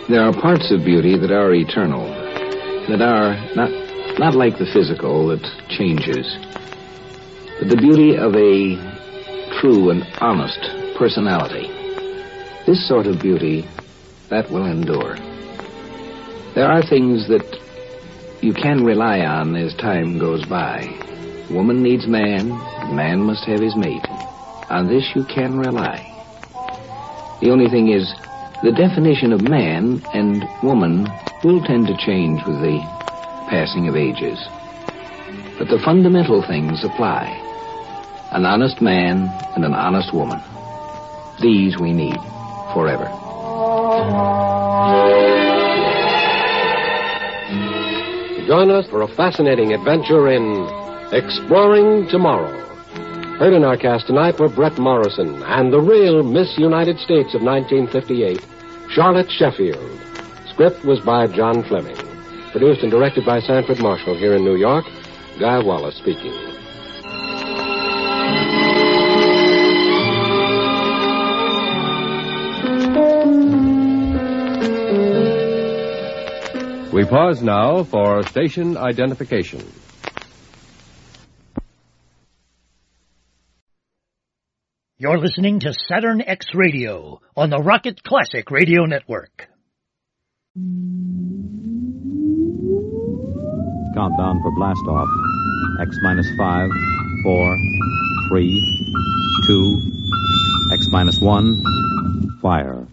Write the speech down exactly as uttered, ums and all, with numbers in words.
There are parts of beauty that are eternal, that are not, not like the physical that changes, but the beauty of a true and honest personality. This sort of beauty, that will endure. There are things that you can rely on as time goes by. Woman needs man, man must have his mate. On this you can rely. The only thing is, the definition of man and woman will tend to change with the passing of ages. But the fundamental things apply. An honest man and an honest woman. These we need forever. Join us for a fascinating adventure in Exploring Tomorrow. Heard in our cast tonight were Brett Morrison and the real Miss United States of nineteen fifty-eight, Charlotte Sheffield. Script was by John Fleming. Produced and directed by Sanford Marshall here in New York. Guy Wallace speaking. We pause now for station identification. You're listening to Saturn X Radio on the Rocket Classic Radio Network. Countdown for blast off. X minus five, four, three, two, X minus one, fire.